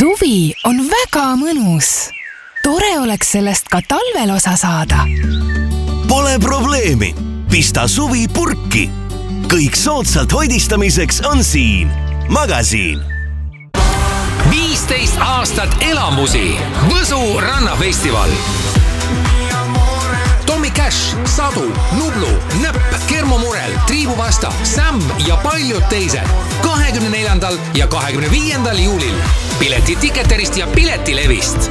Suvi on väga mõnus. Tore oleks sellest ka talvel osa saada. Pole probleemi. Pista suvi purki. Kõik soodsalt hoidistamiseks on siin. Magasiin. 15 aastat elamusi. Võsu rannafestival. Tommy Cash, Sadu, Nublu, Nõpp, Kermomurel, Triibupasta, Sam ja paljud teised. 24. ja 25. juulil. Pileti Ticketerist ja Piletilevist.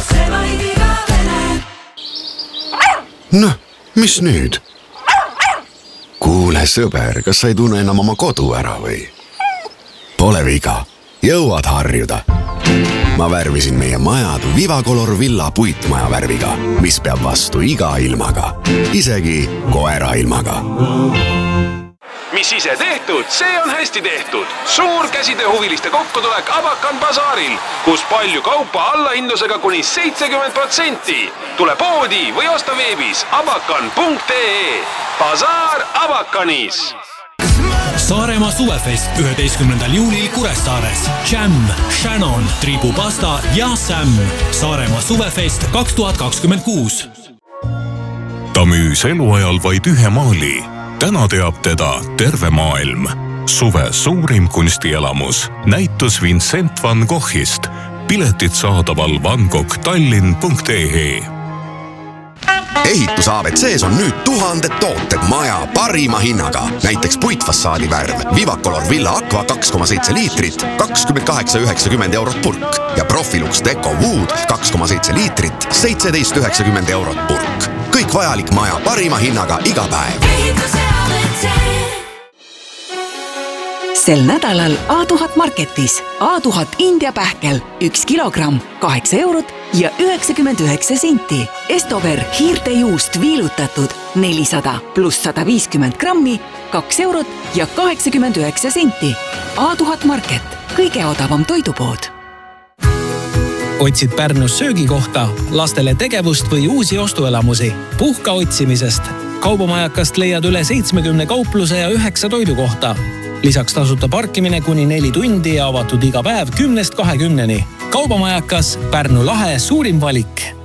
Noh, mis nüüd? Kuule sõber, kas sa ei tunne enam oma kodu ära või? Pole viga, jõuad harjuda. Ma värvisin meie majad Vivacolor Villa puitmaja värviga, mis peab vastu iga ilmaga, isegi koera ilmaga. Mis ise tehtud, see on hästi tehtud. Suur käsitööhuviliste kokkutulek Abakan Bazaaril, kus palju kaupa allahindlusega kuni 70%. Tule poodi või osta veebis abakan.ee. Bazaar Abakanis. Saaremaa suvefest 11. juulil Kuressaares. Jam, Shannon, Triibupasta ja Sam. Saaremaa suvefest 2026. Ta müüs eluajal vaid ühe maali. Täna teab teda terve maailm. Suve suurim kunstielamus. Näitus Vincent van Goghist. Piletid saadaval vangoghtallinn.ee. Ehitus ABCs on nüüd 1000 tooted maja parima hinnaga. Näiteks puitfassaadi värv Vivacolor Villa Aqua 2,7 liitrit, 28,90 eurot purk ja Profilux Deco Wood 2,7 liitrit, 17,90 eurot purk. Kõik vajalik maja parima hinnaga iga päev. Sel nädalal A1000 Marketis A1000 India pähkel 1 kilogramm 8 eurot ja 99 senti. Estover hiirtejuust viilutatud 400 pluss 150 grammi 2 eurot ja 89 senti. A1000 Market, kõige odavam toidupood. Otsid Pärnus söögikohta, lastele tegevust või uusi ostuelamusi. Puhka otsimisest. Kaubamajakast leiad üle 70 kaupluse ja 9 toidukohta. Lisaks tasuta parkimine kuni 4 tundi ja avatud iga päev 10-20. Kaubamajakas, Pärnu lahe suurim valik.